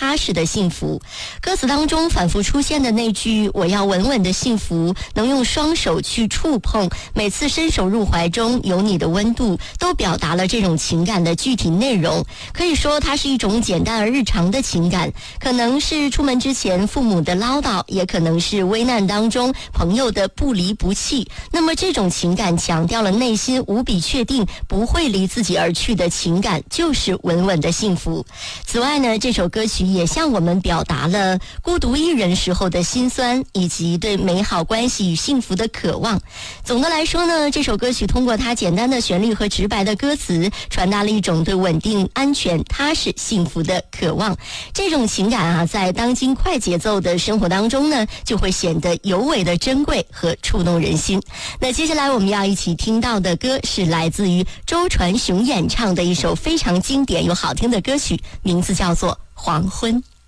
踏实的幸福。歌词当中反复出现的那句我要稳稳的幸福，能用双手去触碰，每次伸手入怀中有你的温度，都表达了这种情感的具体内容。可以说它是一种简单而日常的情感，可能是出门之前父母的唠叨，也可能是危难当中朋友的不离不弃。那么这种情感强调了内心无比确定不会离自己而去的情感，就是稳稳的幸福。此外呢，这首歌曲也向我们表达了孤独一人时候的辛酸，以及对美好关系与幸福的渴望。总的来说呢，这首歌曲通过它简单的旋律和直白的歌词，传达了一种对稳定、安全、踏实、幸福的渴望。这种情感啊，在当今快节奏的生活当中呢，就会显得尤为的珍贵和触动人心。那接下来我们要一起听到的歌是来自于周传雄演唱的一首非常经典又好听的歌曲，名字叫做《黄昏》。